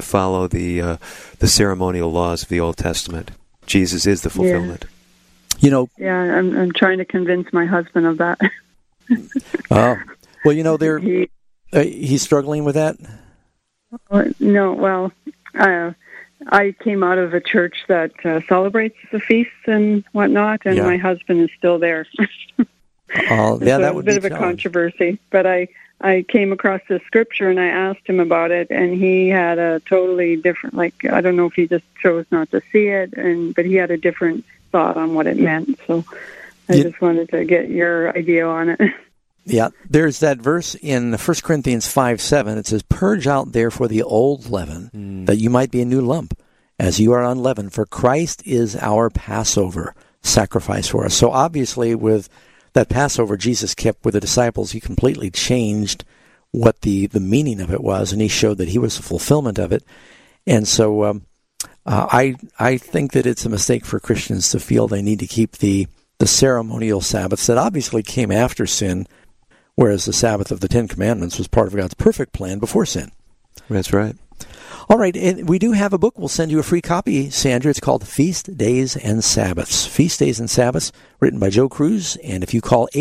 follow the ceremonial laws of the Old Testament. Jesus is the fulfillment. Yeah, I'm trying to convince my husband of that. Well, he's struggling with that? No, I came out of a church that celebrates the feasts and whatnot, and my husband is still there. That would be a bit of a controversy. But I came across this scripture, and I asked him about it, and he had a totally different, I don't know if he just chose not to see it, but he had a different thought on what it meant. So I just wanted to get your idea on it. Yeah, there's that verse in 1 Corinthians 5:7. It says, "Purge out therefore the old leaven, that you might be a new lump, as you are unleavened. For Christ is our Passover sacrifice for us." So obviously with that Passover Jesus kept with the disciples, he completely changed what the meaning of it was, and he showed that he was the fulfillment of it. And so I think that it's a mistake for Christians to feel they need to keep the ceremonial Sabbaths that obviously came after sin, whereas the Sabbath of the Ten Commandments was part of God's perfect plan before sin. That's right. All right, and we do have a book. We'll send you a free copy, Sandra. It's called Feast Days and Sabbaths. Feast Days and Sabbaths, written by Joe Cruz. And if you call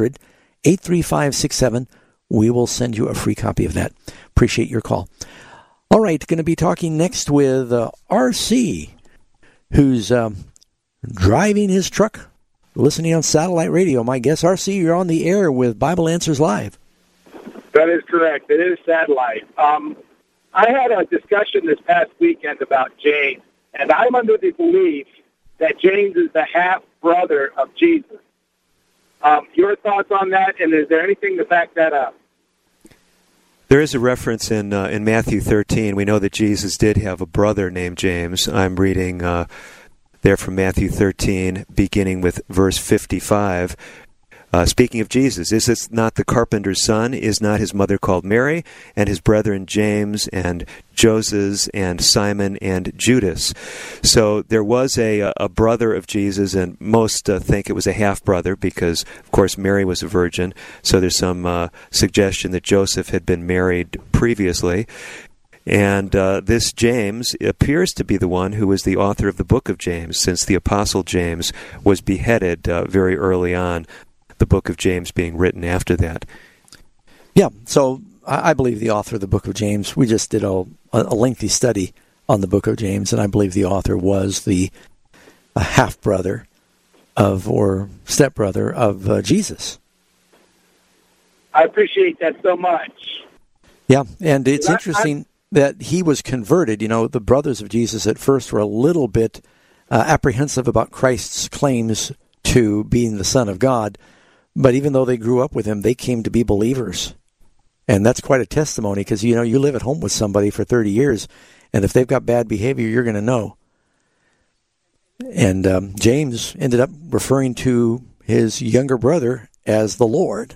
800-835-67, we will send you a free copy of that. Appreciate your call. All right, going to be talking next with R.C., who's driving his truck, listening on satellite radio. My guess, R.C., you're on the air with Bible Answers Live. That is correct. It is satellite. I had a discussion this past weekend about James, and I'm under the belief that James is the half-brother of Jesus. Your thoughts on that, and is there anything to back that up? There is a reference in Matthew 13. We know that Jesus did have a brother named James. I'm reading there from Matthew 13, beginning with verse 55. Speaking of Jesus, is this not the carpenter's son? Is not his mother called Mary, and his brethren James and Joses and Simon and Judas? So there was a brother of Jesus, and most think it was a half-brother because, of course, Mary was a virgin. So there's some suggestion that Joseph had been married previously. And this James appears to be the one who was the author of the book of James, since the Apostle James was beheaded very early on, the book of James being written after that. Yeah, so I believe the author of the book of James, we just did a lengthy study on the book of James, and I believe the author was the half-brother or stepbrother of Jesus. I appreciate that so much. Yeah, and it's interesting that he was converted. You know, the brothers of Jesus at first were a little bit apprehensive about Christ's claims to being the Son of God, but even though they grew up with him, they came to be believers. And that's quite a testimony, because, you know, you live at home with somebody for 30 years, and if they've got bad behavior, you're going to know. And James ended up referring to his younger brother as the Lord.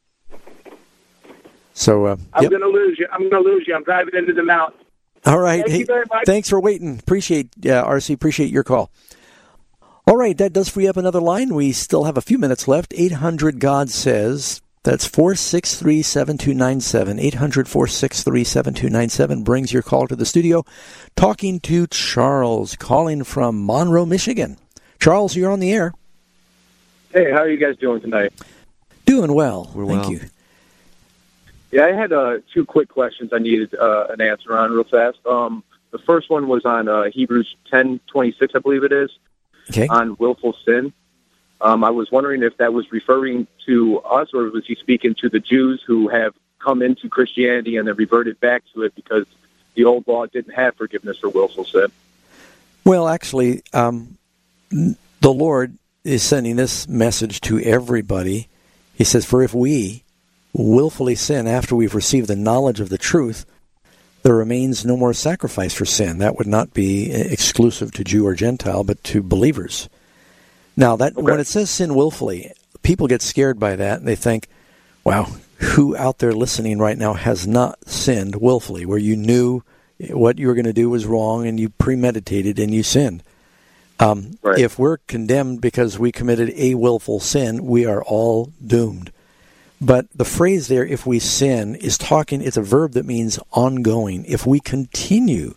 So I'm going to lose you. I'm driving into the mountain. All right. Thank you very much. Thanks for waiting. RC, appreciate your call. All right, that does free up another line. We still have a few minutes left. 800-GOD-SAYS. That's 463-7297. 800-463-7297 brings your call to the studio. Talking to Charles, calling from Monroe, Michigan. Charles, you're on the air. Hey, how are you guys doing tonight? Doing well. Thank you. Yeah, I had two quick questions I needed an answer on real fast. The first one was on Hebrews 10:26, I believe it is. Okay. On willful sin. I was wondering if that was referring to us, or was he speaking to the Jews who have come into Christianity and then reverted back to it because the old law didn't have forgiveness for willful sin? Well, actually, the Lord is sending this message to everybody. He says, for if we willfully sin after we've received the knowledge of the truth, there remains no more sacrifice for sin. That would not be exclusive to Jew or Gentile, but to believers. Now, when it says sin willfully, people get scared by that, and they think, wow, who out there listening right now has not sinned willfully, where you knew what you were going to do was wrong, and you premeditated, and you sinned? Right. If we're condemned because we committed a willful sin, we are all doomed. But the phrase there, if we sin, it's a verb that means ongoing. If we continue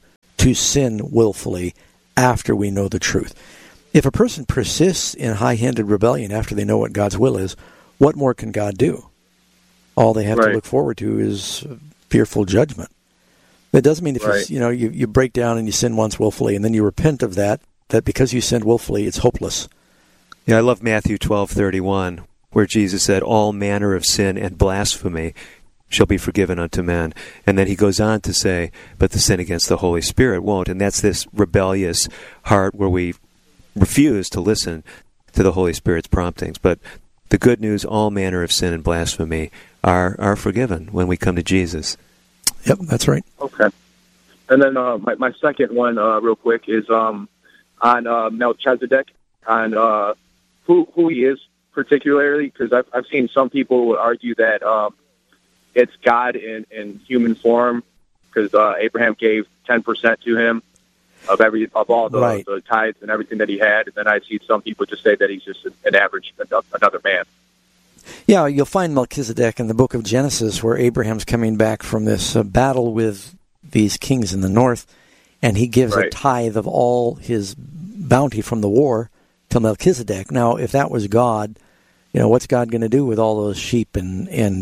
to sin willfully after we know the truth. If a person persists in high-handed rebellion after they know what God's will is, what more can God do? All they have to look forward to is fearful judgment. That doesn't mean if you break down and you sin once willfully and then you repent of that because you sinned willfully, it's hopeless. Yeah, I love Matthew 12:31, where Jesus said, all manner of sin and blasphemy shall be forgiven unto men. And then he goes on to say, but the sin against the Holy Spirit won't. And that's this rebellious heart where we refuse to listen to the Holy Spirit's promptings. But the good news, all manner of sin and blasphemy are forgiven when we come to Jesus. Yep, that's right. Okay. And then my second one, real quick, is on Melchizedek, on who he is particularly, because I've seen some people would argue that it's God in human form, because Abraham gave 10% to him of all the tithes and everything that he had, and then I see some people just say that he's just an average another man. Yeah, you'll find Melchizedek in the book of Genesis, where Abraham's coming back from this battle with these kings in the north, and he gives a tithe of all his bounty from the war to Melchizedek. Now, if that was God, what's God going to do with all those sheep and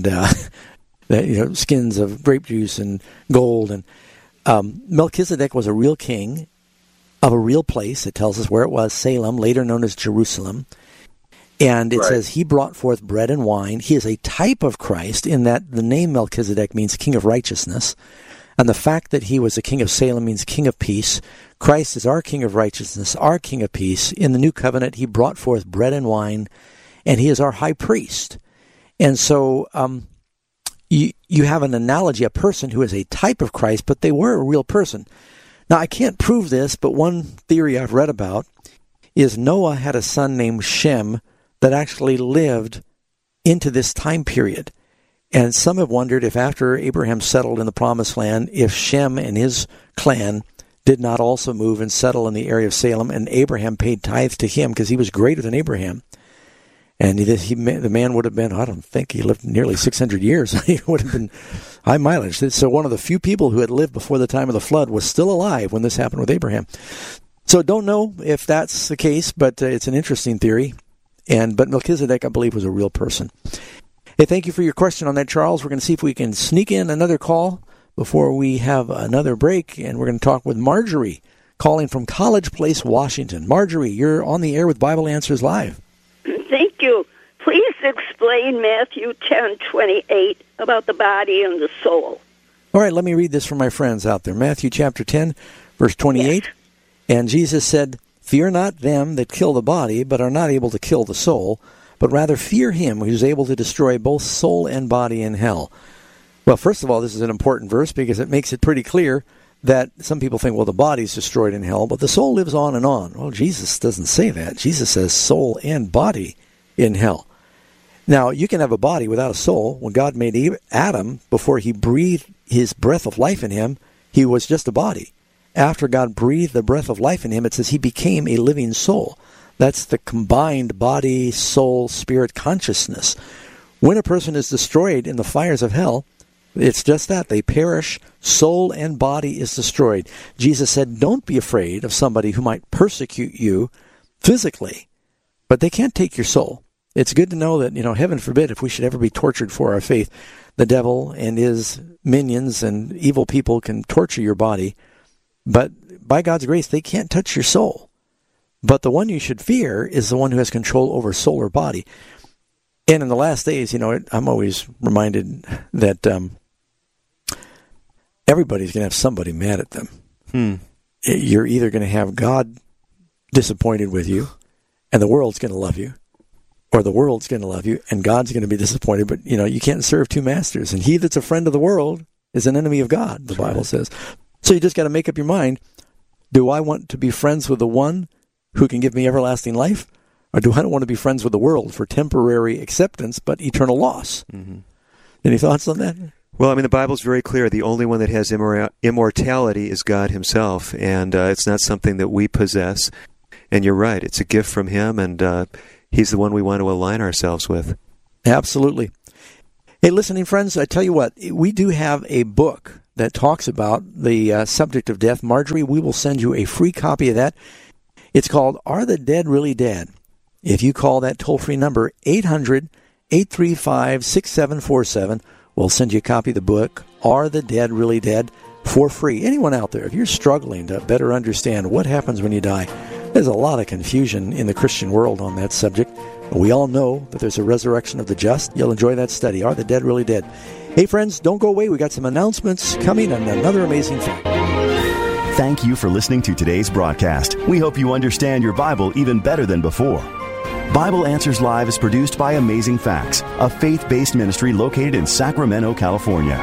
skins of grape juice and gold? And Melchizedek was a real king of a real place. It tells us where it was, Salem, later known as Jerusalem. And it says he brought forth bread and wine. He is a type of Christ in that the name Melchizedek means king of righteousness. And the fact that he was a king of Salem means king of peace. Christ is our king of righteousness, our king of peace. In the new covenant, he brought forth bread and wine, and he is our high priest. And so you have an analogy, a person who is a type of Christ, but they were a real person. Now, I can't prove this, but one theory I've read about is Noah had a son named Shem that actually lived into this time period. And some have wondered if after Abraham settled in the Promised Land, if Shem and his clan did not also move and settle in the area of Salem, and Abraham paid tithes to him because he was greater than Abraham. And the man would have been, I don't think he lived nearly 600 years. He would have been high mileage. So one of the few people who had lived before the time of the flood was still alive when this happened with Abraham. So don't know if that's the case, but it's an interesting theory. But Melchizedek, I believe, was a real person. Hey, thank you for your question on that, Charles. We're going to see if we can sneak in another call before we have another break, and we're going to talk with Marjorie, calling from College Place, Washington. Marjorie, you're on the air with Bible Answers Live. Thank you. Please explain Matthew 10:28 about the body and the soul. All right, let me read this for my friends out there. Matthew chapter 10, verse 28. Yes. And Jesus said, fear not them that kill the body, but are not able to kill the soul, but rather fear him who is able to destroy both soul and body in hell. Well, first of all, this is an important verse because it makes it pretty clear that some people think, well, the body's destroyed in hell, but the soul lives on and on. Well, Jesus doesn't say that. Jesus says soul and body in hell. Now, you can have a body without a soul. When God made Adam, before he breathed his breath of life in him, he was just a body. After God breathed the breath of life in him, it says he became a living soul. That's the combined body, soul, spirit consciousness. When a person is destroyed in the fires of hell, it's just that. They perish. Soul and body is destroyed. Jesus said, don't be afraid of somebody who might persecute you physically, but they can't take your soul. It's good to know that, heaven forbid, if we should ever be tortured for our faith, the devil and his minions and evil people can torture your body, but by God's grace, they can't touch your soul. But the one you should fear is the one who has control over soul or body. And in the last days, I'm always reminded that everybody's going to have somebody mad at them. You're either going to have God disappointed with you, and the world's going to love you, or the world's going to love you, and God's going to be disappointed. But, you can't serve two masters. And he that's a friend of the world is an enemy of God, the Bible says. So you just got to make up your mind, do I want to be friends with the one who can give me everlasting life, or do I want to be friends with the world for temporary acceptance but eternal loss? Mm-hmm. Any thoughts on that? Well, the Bible's very clear. The only one that has immortality is God himself, and it's not something that we possess. And you're right, it's a gift from him, and he's the one we want to align ourselves with. Absolutely. Hey, listening friends, I tell you what, we do have a book that talks about the subject of death. Marjorie, we will send you a free copy of that. It's called Are the Dead Really Dead? If you call that toll-free number, 800-835-6747, we'll send you a copy of the book, Are the Dead Really Dead, for free. Anyone out there, if you're struggling to better understand what happens when you die, there's a lot of confusion in the Christian world on that subject. We all know that there's a resurrection of the just. You'll enjoy that study. Are the Dead Really Dead? Hey, friends, don't go away. We got some announcements coming and another amazing fact. Thank you for listening to today's broadcast. We hope you understand your Bible even better than before. Bible Answers Live is produced by Amazing Facts, a faith-based ministry located in Sacramento, California.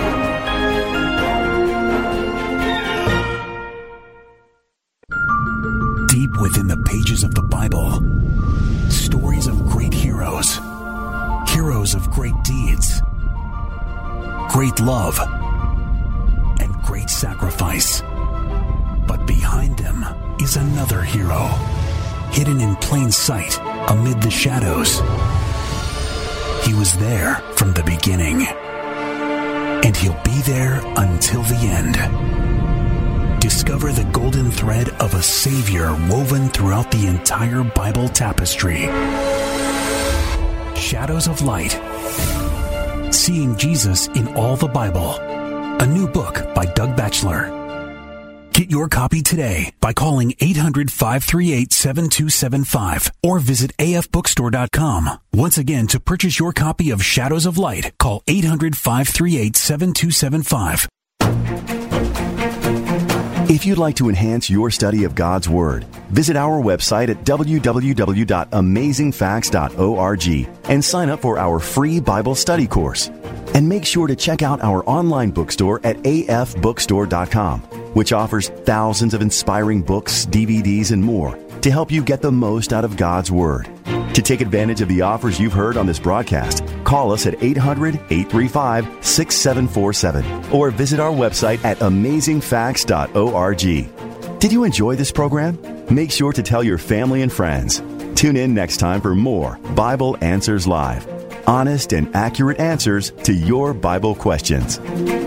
Deep within the pages of the Bible, stories of great heroes, heroes of great deeds, great love, and great sacrifice. But behind them is another hero, hidden in plain sight amid the shadows. He was there from the beginning, and he'll be there until the end. Discover the golden thread of a Savior woven throughout the entire Bible tapestry. Shadows of Light. Seeing Jesus in all the Bible. A new book by Doug Batchelor. Get your copy today by calling 800-538-7275 or visit afbookstore.com. Once again, to purchase your copy of Shadows of Light, call 800-538-7275. If you'd like to enhance your study of God's Word, visit our website at www.amazingfacts.org and sign up for our free Bible study course. And make sure to check out our online bookstore at afbookstore.com, which offers thousands of inspiring books, DVDs, and more to help you get the most out of God's Word. To take advantage of the offers you've heard on this broadcast, call us at 800-835-6747 or visit our website at amazingfacts.org. Did you enjoy this program? Make sure to tell your family and friends. Tune in next time for more Bible Answers Live. Honest and accurate answers to your Bible questions.